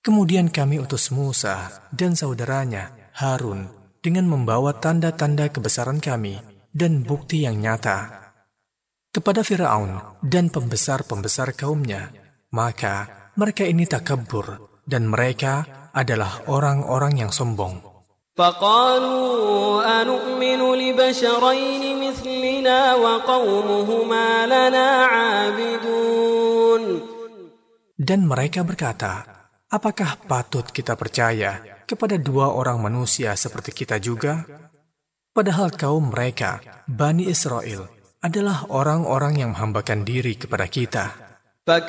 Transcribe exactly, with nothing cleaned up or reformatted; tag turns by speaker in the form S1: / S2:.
S1: Kemudian kami utus Musa dan saudaranya Harun dengan membawa tanda-tanda kebesaran kami dan bukti yang nyata kepada Firaun dan pembesar-pembesar kaumnya. Maka mereka ini takabur dan mereka adalah orang-orang yang sombong.
S2: فقالوا أنؤمن لبشرين مثلنا وقومهما لنا عابدون.
S1: Dan mereka berkata, apakah patut kita percaya kepada dua orang manusia seperti kita juga? Padahal kaum mereka, Bani Israel, adalah orang-orang yang menghambakan diri kepada kita.